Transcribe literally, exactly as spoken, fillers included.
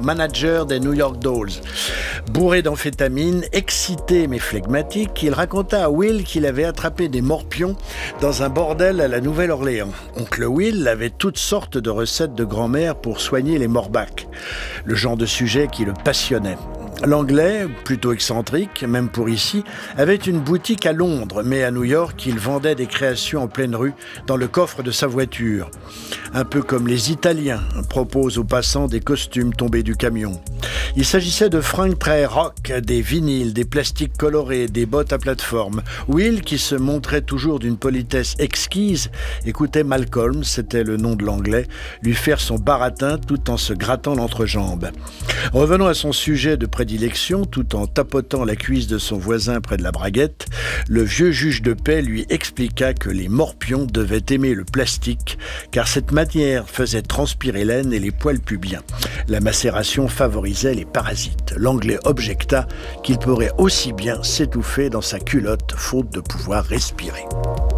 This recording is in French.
manager des New York Dolls. Bourré d'amphétamine, excité mais flegmatique, il raconta à Will qu'il avait attrapé des morpions dans un bordel à la Nouvelle-Orléans. Oncle Will avait toutes sortes de recettes de grand-mère pour soigner les morbacs, le genre de sujet qui le passionnait. L'Anglais, plutôt excentrique, même pour ici, avait une boutique à Londres, mais à New York, il vendait des créations en pleine rue, dans le coffre de sa voiture. Un peu comme les Italiens proposent aux passants des costumes tombés du camion. Il s'agissait de fringues très rock, des vinyles, des plastiques colorés, des bottes à plateforme. Will, qui se montrait toujours d'une politesse exquise, écoutait Malcolm, c'était le nom de l'Anglais, lui faire son baratin tout en se grattant l'entrejambe. Revenons à son sujet de prédilection, tout en tapotant la cuisse de son voisin près de la braguette, le vieux juge de paix lui expliqua que les morpions devaient aimer le plastique, car cette matière faisait transpirer l'aine et les poils pubiens. La macération favorisait les parasites. L'Anglais objecta qu'il pourrait aussi bien s'étouffer dans sa culotte faute de pouvoir respirer.